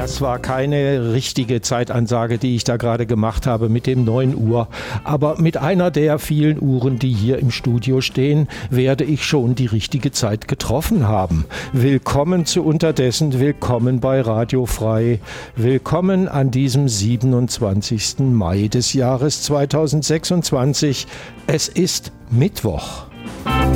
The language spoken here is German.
Das war keine richtige Zeitansage, die ich da gerade gemacht habe mit dem 9 Uhr. Aber mit einer der vielen Uhren, die hier im Studio stehen, werde ich schon die richtige Zeit getroffen haben. Willkommen zu Unterdessen, willkommen bei Radio Frei, willkommen an diesem 27. Mai des Jahres 2026. Es ist Mittwoch.